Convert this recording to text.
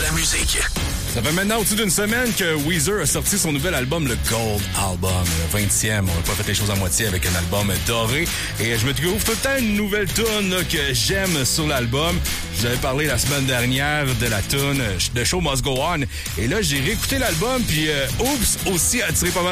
la musique. Ça fait maintenant au-dessus d'une semaine que Weezer a sorti son nouvel album, le Gold Album, le 20e. On n'a pas fait les choses à moitié avec un album doré. Et je me trouve tout le temps une nouvelle tune que j'aime sur l'album. Je vous avais parlé la semaine dernière de la tune The Show Must Go On. Et là, j'ai réécouté l'album, puis Oops aussi a attiré pas mal